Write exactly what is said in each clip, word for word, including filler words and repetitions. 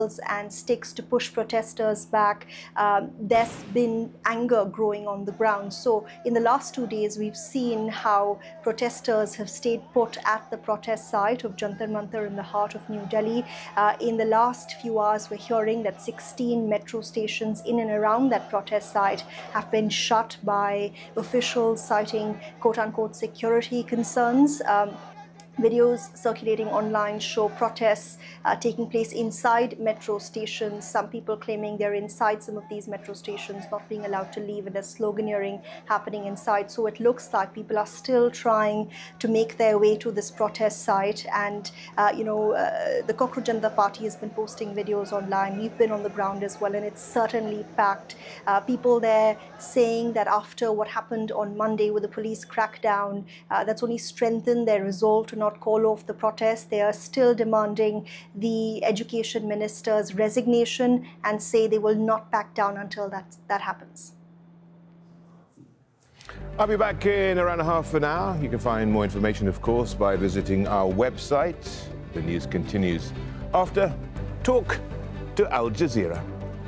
and sticks to push protesters back. Um, there's been anger growing on the ground. So in the last two days, we've seen how protesters have stayed put at the protest site of Jantar Mantar in the heart of New Delhi. Uh, in the last few hours, we're hearing that sixteen metro stations in and around that protest site have been shut by officials citing quote-unquote security concerns. Um, Videos circulating online show protests uh, taking place inside metro stations. Some people claiming they're inside some of these metro stations, not being allowed to leave, and there's sloganeering happening inside. So it looks like people are still trying to make their way to this protest site. And, uh, you know, uh, the Cockroach Janata Party has been posting videos online. We've been on the ground as well, and it's certainly packed. Uh, people there saying that after what happened on Monday with the police crackdown, uh, that's only strengthened their resolve to not call off the protest. They are still demanding the education minister's resignation and say they will not back down until that, that happens. I'll be back in around a half an hour. You can find more information, of course, by visiting our website. The news continues after Talk to Al Jazeera.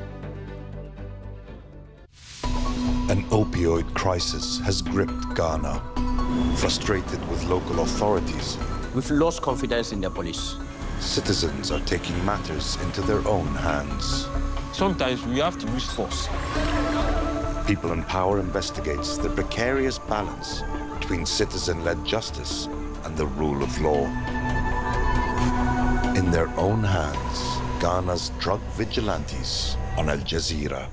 An opioid crisis has gripped Ghana. Frustrated with local authorities, we've lost confidence in the police. Citizens are taking matters into their own hands. Sometimes we have to use force. People in Power investigates the precarious balance between citizen-led justice and the rule of law. In their own hands, Ghana's drug vigilantes on Al Jazeera.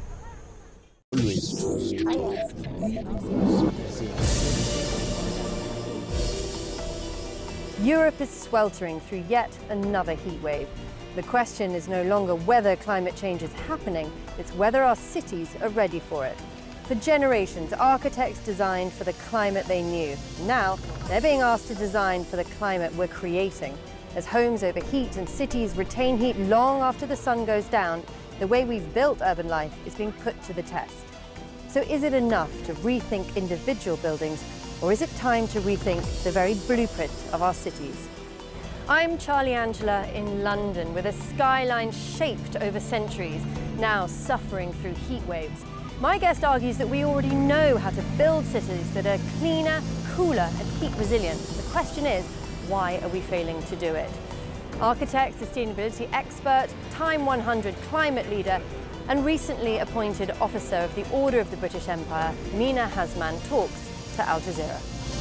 Europe is sweltering through yet another heat wave. The question is no longer whether climate change is happening, it's whether our cities are ready for it. For generations, architects designed for the climate they knew. Now, they're being asked to design for the climate we're creating. As homes overheat and cities retain heat long after the sun goes down, the way we've built urban life is being put to the test. So is it enough to rethink individual buildings, or is it time to rethink the very blueprint of our cities? I'm Charlie Angela in London, with a skyline shaped over centuries, now suffering through heat waves. My guest argues that we already know how to build cities that are cleaner, cooler and heat resilient. The question is, why are we failing to do it? Architect, sustainability expert, Time one hundred climate leader and recently appointed officer of the Order of the British Empire, Meena Hasman, talks to Al Jazeera.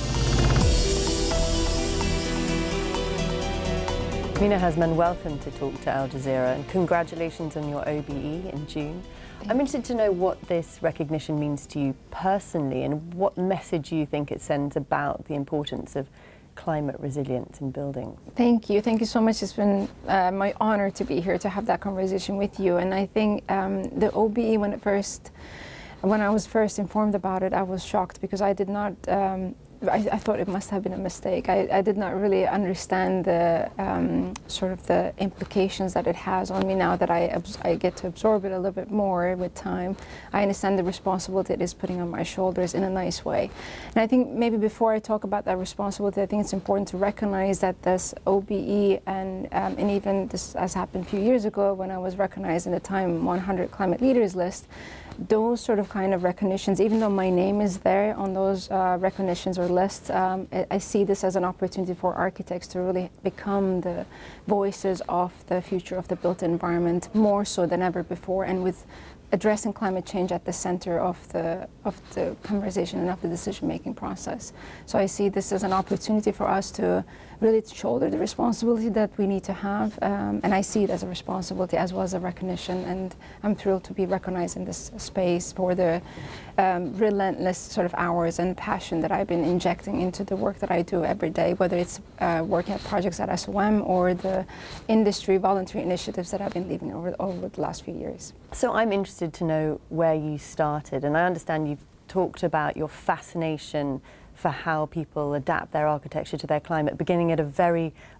Meena Hasman, welcome to Talk to Al Jazeera and congratulations on your O B E in June. I'm interested to know what this recognition means to you personally and what message you think it sends about the importance of climate resilience in building. Thank you. Thank you so much. It's been uh, my honor to be here to have that conversation with you. And I think um, the O B E, when it first When I was first informed about it, I was shocked because I did not, um, I, I thought it must have been a mistake. I, I did not really understand the um, sort of the implications that it has on me now that I, I get to absorb it a little bit more with time. I understand the responsibility it is putting on my shoulders in a nice way. And I think maybe before I talk about that responsibility, I think it's important to recognize that this O B E and, um, and even this has happened a few years ago when I was recognized in the Time one hundred Climate Leaders list, those sort of kind of recognitions, even though my name is there on those uh, recognitions or lists, um, I, I see this as an opportunity for architects to really become the voices of the future of the built environment more so than ever before, and with addressing climate change at the center of the of the conversation and of the decision-making process. So I see this as an opportunity for us to really shoulder the responsibility that we need to have, um, and I see it as a responsibility as well as a recognition, and I'm thrilled to be recognized in this space for the um, relentless sort of hours and passion that I've been injecting into the work that I do every day, whether it's uh, working at projects at S O M or the industry voluntary initiatives that I've been leading over, over the last few years. So I'm interested to know where you started, and I understand you've talked about your fascination for how people adapt their architecture to their climate, beginning at a very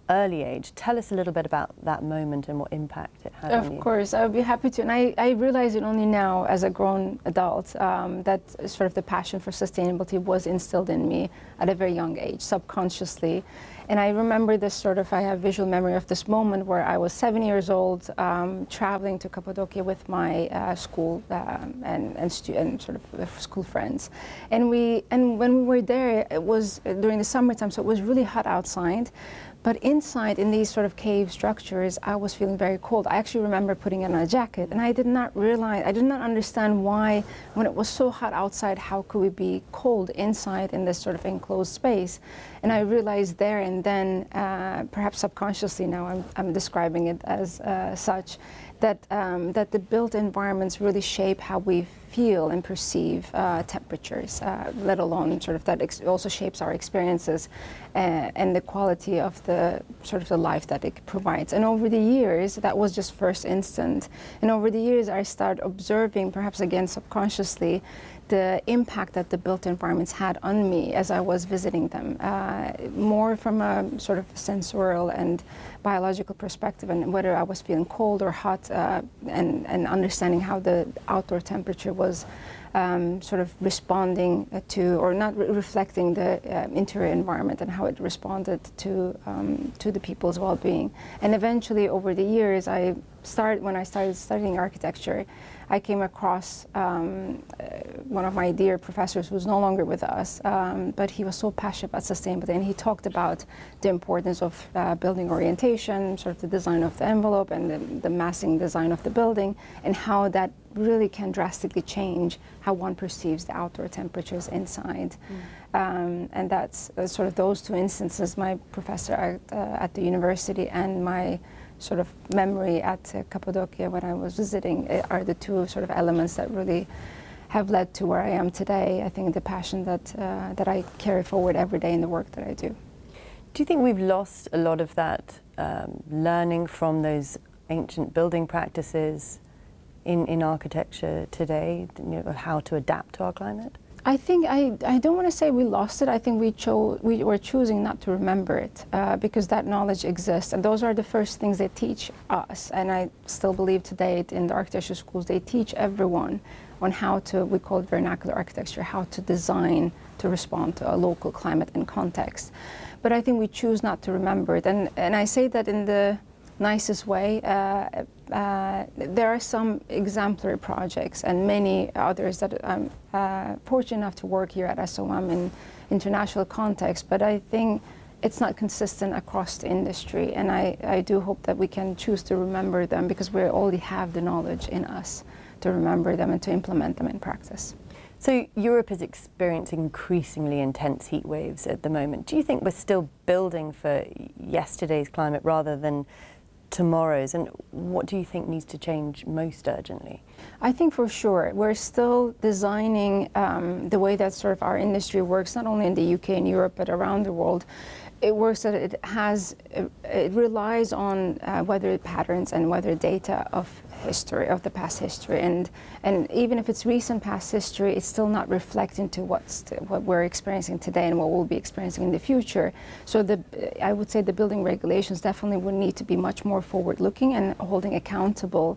early age. Tell us a little bit about that moment and what impact it had on you. Of course, I would be happy to. And I, I realize it only now as a grown adult um, that sort of the passion for sustainability was instilled in me at a very young age, subconsciously. And I remember this sort of, I have visual memory of this moment where I was seven years old, um, traveling to Cappadocia with my uh, school um, and, and, stu and sort of school friends. And, we, and when we were there, it was during the summertime, so it was really hot outside. But inside, in these sort of cave structures, I was feeling very cold. I actually remember putting on a jacket, and I did not realize, I did not understand why, when it was so hot outside, how could we be cold inside in this sort of enclosed space? And I realized there and then, uh, perhaps subconsciously now, I'm, I'm describing it as uh, such, that, um, that the built environments really shape how we feel and perceive uh, temperatures, uh, let alone sort of that ex also shapes our experiences uh, and the quality of the sort of the life that it provides. And over the years, that was just first instant. And over the years, I started observing, perhaps again subconsciously, the impact that the built environments had on me as I was visiting them, uh, more from a sort of sensorial and biological perspective, and whether I was feeling cold or hot, uh, and, and understanding how the outdoor temperature was um, sort of responding to, or not re reflecting the uh, interior environment and how it responded to, um, to the people's well-being. And eventually, over the years, I started, when I started studying architecture, I came across um, uh, one of my dear professors who's no longer with us, um, but he was so passionate about sustainability, and he talked about the importance of uh, building orientation, sort of the design of the envelope and the, the massing design of the building, and how that really can drastically change how one perceives the outdoor temperatures inside. Mm. Um, and that's uh, sort of those two instances, my professor at, uh, at the university and my sort of memory at uh, Cappadocia when I was visiting, uh, are the two sort of elements that really have led to where I am today. I think the passion that, uh, that I carry forward every day in the work that I do. Do you think we've lost a lot of that um, learning from those ancient building practices in, in architecture today, you know, of how to adapt to our climate? I think I, I don't want to say we lost it. I think we chose we were choosing not to remember it uh, because that knowledge exists, and those are the first things they teach us. And I still believe today in the architecture schools they teach everyone on how to, we call it vernacular architecture, how to design to respond to a local climate and context. But I think we choose not to remember it, and and I say that in the nicest way. Uh, uh, there are some exemplary projects and many others that I'm uh, fortunate enough to work here at S O M in international context, but I think it's not consistent across the industry, and I, I do hope that we can choose to remember them because we already have the knowledge in us to remember them and to implement them in practice. So Europe is experiencing increasingly intense heat waves at the moment. Do you think we're still building for yesterday's climate rather than tomorrow's, and what do you think needs to change most urgently? I think for sure we're still designing um, the way that sort of our industry works, not only in the U K and Europe but around the world. It works that it has, it relies on uh, weather patterns and weather data of history, of the past history, and and even if it's recent past history, it's still not reflecting to what's to, what we're experiencing today and what we'll be experiencing in the future. So the I would say the building regulations definitely would need to be much more forward-looking and holding accountable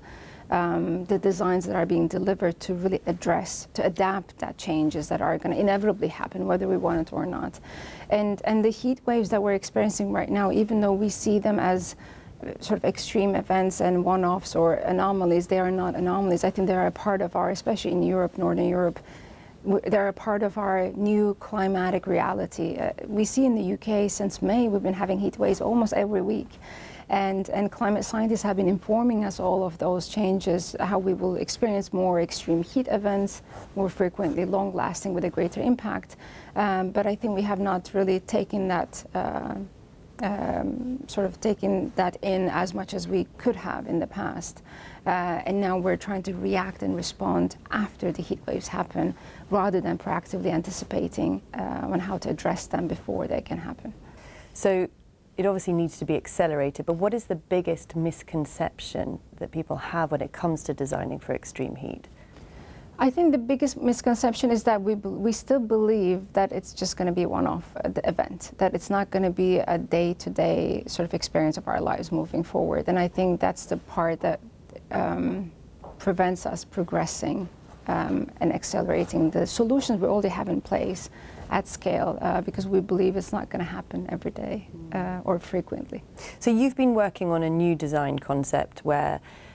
Um, the designs that are being delivered to really address, to adapt that changes that are going to inevitably happen, whether we want it or not. And, and the heat waves that we're experiencing right now, even though we see them as sort of extreme events and one-offs or anomalies, they are not anomalies. I think they're a part of our, especially in Europe, Northern Europe, they're a part of our new climatic reality. Uh, we see in the U K since May, we've been having heat waves almost every week. And, and climate scientists have been informing us all of those changes, how we will experience more extreme heat events, more frequently long-lasting with a greater impact. Um, but I think we have not really taken that, uh, um, sort of taken that in as much as we could have in the past. Uh, and now we're trying to react and respond after the heat waves happen, rather than proactively anticipating uh, on how to address them before they can happen. So it obviously needs to be accelerated, but what is the biggest misconception that people have when it comes to designing for extreme heat? I think the biggest misconception is that we, we still believe that it's just going to be a one-off uh, event, that it's not going to be a day-to-day sort of experience of our lives moving forward. And I think that's the part that um, prevents us progressing um, and accelerating the solutions we already have in place at scale, uh, because we believe it's not going to happen every day uh, or frequently. So you've been working on a new design concept where